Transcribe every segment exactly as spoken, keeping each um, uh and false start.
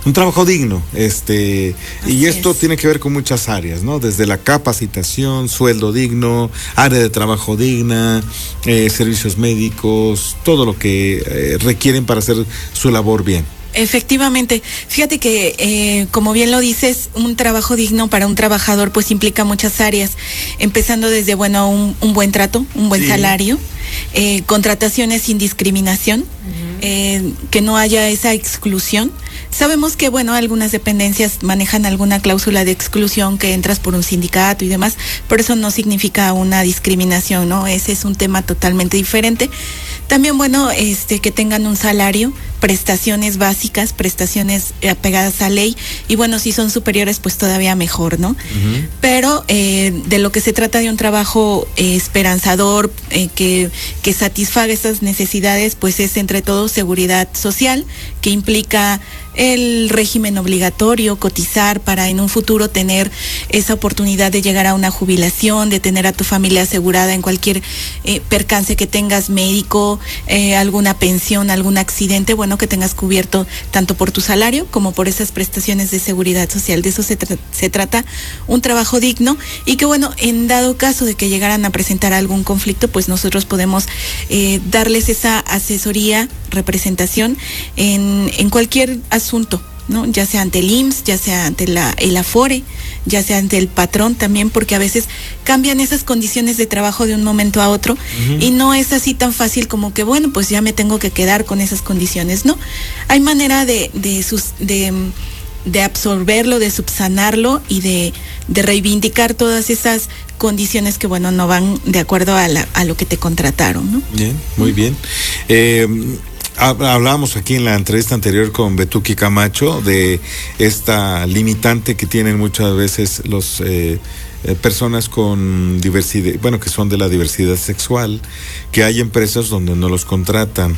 un trabajo digno, este, Así y esto es. tiene que ver con muchas áreas, ¿no? Desde la capacitación, sueldo digno, área de trabajo digna, eh, servicios médicos, todo lo que eh, requieren para hacer su labor bien. Efectivamente, fíjate que eh, como bien lo dices, un trabajo digno para un trabajador pues implica muchas áreas, empezando desde, bueno, un, un buen trato, un buen Sí. salario, eh, contrataciones sin discriminación, uh-huh. eh, que no haya esa exclusión. Sabemos que, bueno, algunas dependencias manejan alguna cláusula de exclusión, que entras por un sindicato y demás, pero eso no significa una discriminación, ¿no? Ese es un tema totalmente diferente. También, bueno, este, que tengan un salario, prestaciones básicas, prestaciones apegadas a ley, y bueno, si son superiores, pues todavía mejor, ¿no? Uh-huh. Pero eh, de lo que se trata de un trabajo eh, esperanzador, eh, que, que satisfaga estas necesidades, pues es entre todo seguridad social, que implica el régimen obligatorio, cotizar para en un futuro tener esa oportunidad de llegar a una jubilación, de tener a tu familia asegurada en cualquier eh, percance que tengas, médico, eh, alguna pensión, algún accidente, bueno, que tengas cubierto tanto por tu salario como por esas prestaciones de seguridad social. De eso se, tra- se trata un trabajo digno, y que, bueno, en dado caso de que llegaran a presentar algún conflicto, pues nosotros podemos eh, darles esa asesoría, representación en, en cualquier asunto, ¿no? Ya sea ante el I M S S, ya sea ante la, el Afore, ya sea ante el patrón también, porque a veces cambian esas condiciones de trabajo de un momento a otro, uh-huh. y no es así tan fácil como que, bueno, pues ya me tengo que quedar con esas condiciones, ¿no? Hay manera de, de, sus, de, de absorberlo, de subsanarlo y de, de reivindicar todas esas condiciones que, bueno, no van de acuerdo a, la, a lo que te contrataron, ¿no? Bien, muy bien. Eh, Hablábamos aquí en la entrevista anterior con Betuki Camacho de esta limitante que tienen muchas veces los eh, eh, personas con diversidad, bueno, que son de la diversidad sexual, que hay empresas donde no los contratan.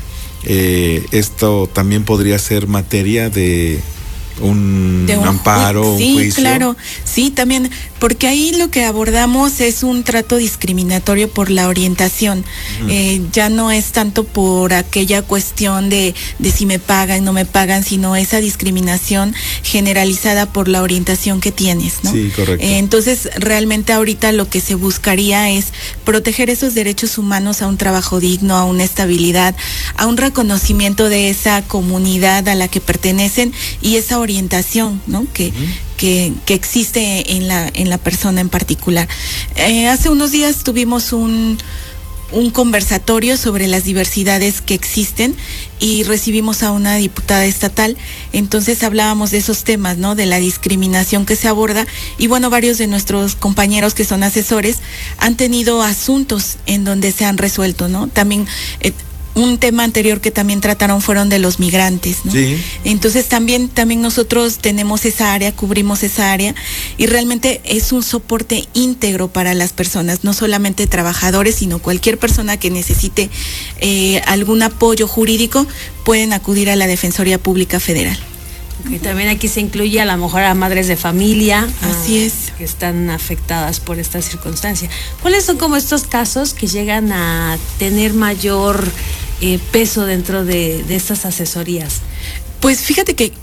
Eh, esto también podría ser materia de un, de un amparo, ju- sí, un juicio. Claro, sí, también, porque ahí lo que abordamos es un trato discriminatorio por la orientación. Uh-huh. Eh, ya no es tanto por aquella cuestión de, de si me pagan, no me pagan, sino esa discriminación generalizada por la orientación que tienes, ¿no? Sí, correcto. Eh, entonces, realmente ahorita lo que se buscaría es proteger esos derechos humanos a un trabajo digno, a una estabilidad, a un reconocimiento de esa comunidad a la que pertenecen y esa orientación, ¿no? Que, uh-huh. que, que existe en la, en la persona en particular. Eh, hace unos días tuvimos un, un conversatorio sobre las diversidades que existen y recibimos a una diputada estatal, entonces hablábamos de esos temas, ¿no? De la discriminación que se aborda, y bueno, varios de nuestros compañeros que son asesores han tenido asuntos en donde se han resuelto, ¿no? También eh, un tema anterior que también trataron fueron de los migrantes, ¿no? Sí. Entonces también, también nosotros tenemos esa área, cubrimos esa área, y realmente es un soporte íntegro para las personas, no solamente trabajadores, sino cualquier persona que necesite eh, algún apoyo jurídico, pueden acudir a la Defensoría Pública Federal. Okay, también aquí se incluye a lo mejor a madres de familia. Así a, es. Que están afectadas por esta circunstancia. ¿Cuáles son como estos casos que llegan a tener mayor eh, peso dentro de, de estas asesorías? Pues fíjate que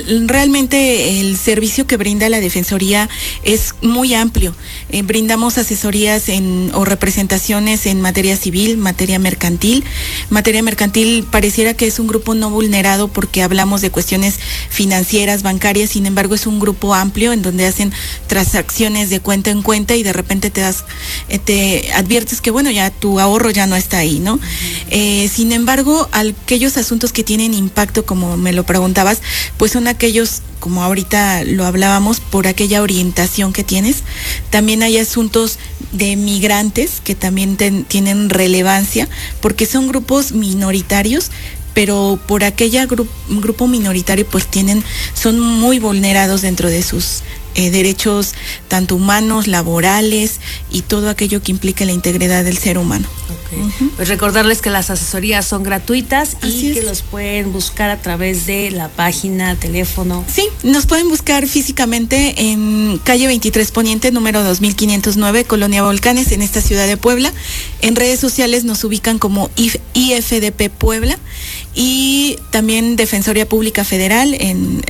realmente el servicio que brinda la Defensoría es muy amplio. Eh, brindamos asesorías en, o representaciones en materia civil, materia mercantil. Materia mercantil pareciera que es un grupo no vulnerado porque hablamos de cuestiones financieras, bancarias, sin embargo es un grupo amplio en donde hacen transacciones de cuenta en cuenta y de repente te das, eh, te adviertes que bueno, ya tu ahorro ya no está ahí, ¿no? Uh-huh. Eh, sin embargo, aquellos asuntos que tienen impacto, como me lo preguntabas, pues son aquellos, como ahorita lo hablábamos, por aquella orientación que tienes. También hay asuntos de migrantes que también ten, tienen relevancia, porque son grupos minoritarios, pero por aquella gru- grupo minoritario pues tienen, son muy vulnerados dentro de sus eh, derechos tanto humanos, laborales y todo aquello que implica la integridad del ser humano. Okay. Uh-huh. Pues recordarles que las asesorías son gratuitas. Así y es. Que los pueden buscar a través de la página, teléfono. Sí, nos pueden buscar físicamente en calle veintitrés Poniente, número dos mil quinientos nueve, Colonia Volcanes, en esta ciudad de Puebla. En redes sociales nos ubican como I F D P Puebla, y también Defensoría Pública Federal en